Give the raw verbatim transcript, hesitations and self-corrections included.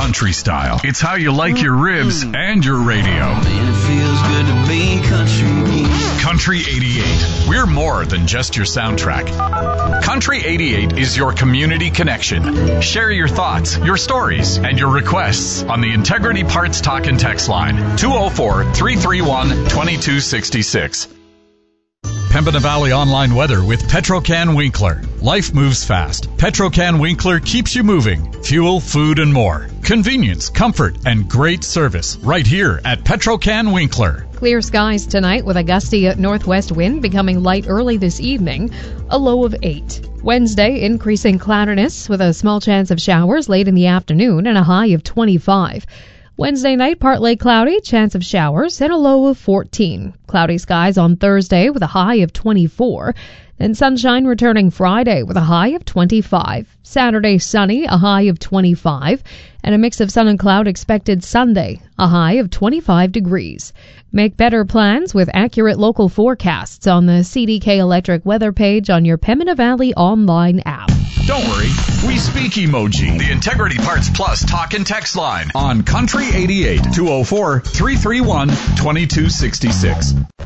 country style. It's how you like your ribs and your radio. Man, it feels good to be country. Country eighty-eight. We're more than just your soundtrack. Country eighty-eight is your community connection. Share your thoughts, your stories, and your requests on the Integrity Parts Talk and Text line, two oh four, three three one, two two six six. Pembina Valley Online Weather with Petrocan Winkler. Life moves fast. Petrocan Winkler keeps you moving. Fuel, food, and more. Convenience, comfort, and great service right here at Petrocan Winkler. Clear skies tonight with a gusty northwest wind becoming light early this evening, a low of eight. Wednesday, increasing cloudiness with a small chance of showers late in the afternoon and a high of twenty-five. Wednesday night, partly cloudy, chance of showers, and a low of fourteen. Cloudy skies on Thursday with a high of twenty-four. Then sunshine returning Friday with a high of twenty-five. Saturday, sunny, a high of twenty-five. And a mix of sun and cloud expected Sunday, a high of twenty-five degrees. Make better plans with accurate local forecasts on the C D K Electric weather page on your Pembina Valley online app. Don't worry, we speak emoji. The Integrity Parts Plus talk and text line on Country eighty-eight, two oh four, three three one, two two six six.